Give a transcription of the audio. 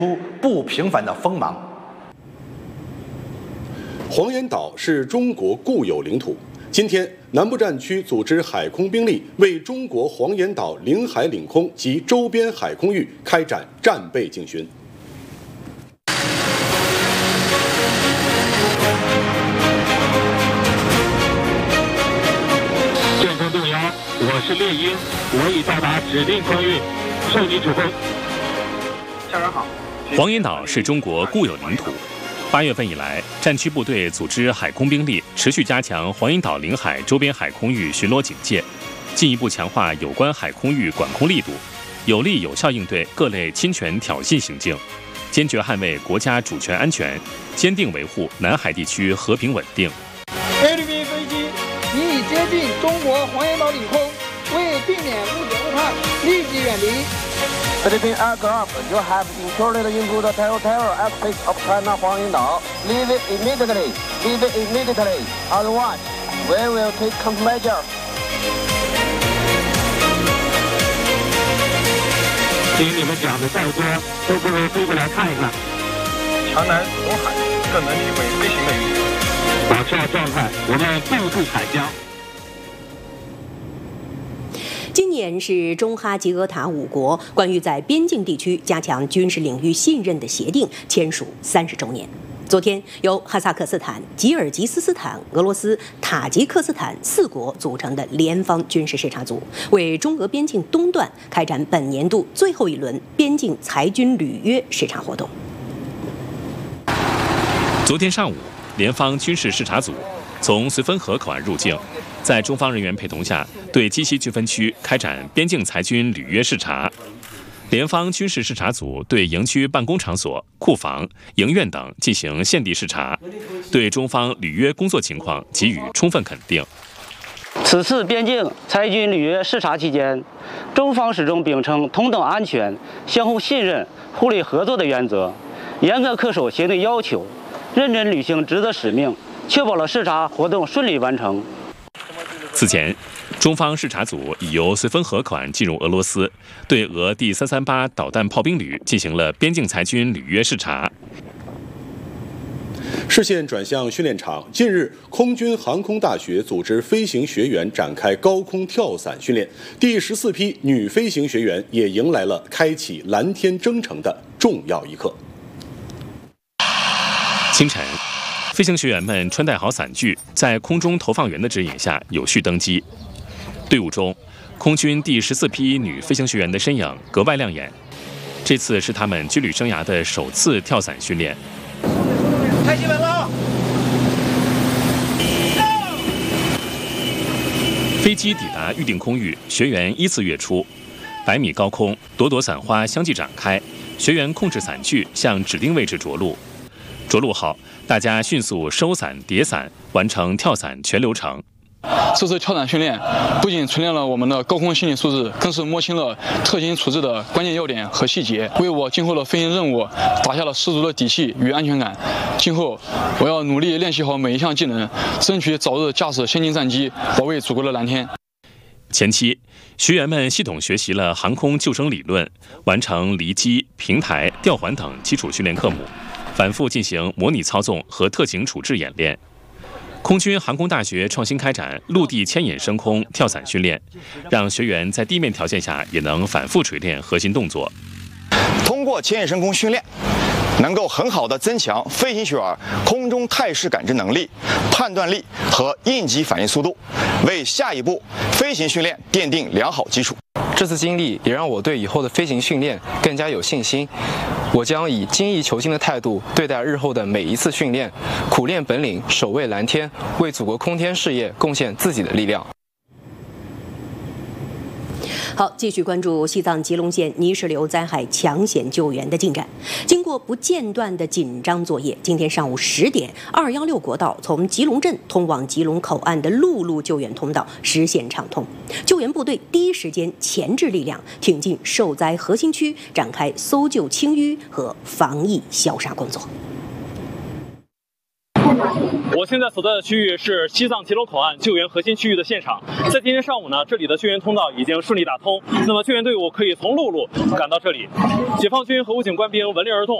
出不平凡的锋芒。 黄岩岛是中国固有领土。今天，南部战区组织海空兵力为中国黄岩岛领海领空及周边海空域开展战备竞训。 舰船动摇，我是猎鹰，我已到达指定空域，受你指挥。 校长好。 黄岩岛是中国固有领土。8月份以来，战区部队组织海空兵力持续加强黄岩岛领海周边海空域巡逻警戒，进一步强化有关海空域管控力度，有力有效应对各类侵权挑衅行径，坚决捍卫国家主权安全，坚定维护南海地区和平稳定。 菲律宾飞机已接近中国黄岩岛领空，为避免误解误判，立即远离。 Philippine aircraft, you have incurred into the territorial airspace of China 黄岩岛. Leave it immediately. Leave it immediately. Otherwise, we will take countermeasures. 请你们讲的再多，都不如飞过来看一看。 强南走海，更能体会飞行的意义。 保持好状态，我们步步海疆。 今年是中哈吉俄塔5国关于在边境地区加强军事领域信任的协定签署30周年。昨天，由哈萨克斯坦、吉尔吉斯斯坦、俄罗斯、塔吉克斯坦4国组成的联方军事视察组，为中俄边境东段开展本年度最后一轮边境裁军履约视察活动。 昨天上午，联方军事视察组从绥芬河口岸入境，在中方人员陪同下，对鸡西军分区开展边境裁军履约视察。联方军事视察组对营区办公场所、库房、营院等进行现地视察，对中方履约工作情况给予充分肯定。 此次边境裁军履约视察期间，中方始终秉承同等安全、相互信任、互利合作的原则，严格恪守协定要求，认真履行职责使命，确保了视察活动顺利完成。 此前，中方视察组已由绥芬河口岸进入俄罗斯，对俄第338导弹炮兵旅进行了边境裁军履约视察。 视线转向训练场，近日，空军航空大学组织飞行学员展开高空跳伞训练，第14批女飞行学员也迎来了开启蓝天征程的重要一刻。 清晨，飞行学员们穿戴好伞具，在空中投放员的指引下有序登机。队伍中，空军第14批女飞行学员的身影格外亮眼。这次是他们军旅生涯的首次跳伞训练。 开基本了。 飞机抵达预定空域，学员依次跃出，100米高空，朵朵伞花相继展开，学员控制伞具向指定位置着陆。着陆后，大家迅速收伞、叠伞，完成跳伞全流程。 这次跳伞训练不仅锤炼了我们的高空心理素质，更是摸清了特勤处置的关键要点和细节，为我今后的飞行任务打下了十足的底气与安全感。今后我要努力练习好每一项技能，争取早日驾驶先进战机，保卫祖国的蓝天。 前期，学员们系统学习了航空救生理论，完成离机、平台、吊环等基础训练科目，反复进行模拟操纵和特警处置演练。空军航空大学创新开展陆地牵引升空跳伞训练，让学员在地面条件下也能反复锤炼核心动作。 通过牵引升空训练，能够很好地增强飞行学员空中态势感知能力、判断力和应急反应速度，为下一步飞行训练奠定良好基础。 这次经历也让我对以后的飞行训练更加有信心。我将以精益求精的态度对待日后的每一次训练，苦练本领，守卫蓝天，为祖国空天事业贡献自己的力量。 好，继续关注西藏吉隆县泥石流灾害抢险救援的进展。经过不间断的紧张作业，今天上午10点，216国道从吉隆镇通往吉隆口岸的陆路救援通道实现畅通。救援部队第一时间前置力量挺进受灾核心区，展开搜救清淤和防疫消杀工作。 我现在所在的区域是西藏吉隆口岸救援核心区域的现场。在今天上午呢，这里的救援通道已经顺利打通，那么救援队伍可以从陆路赶到这里。解放军和武警官兵闻令而动，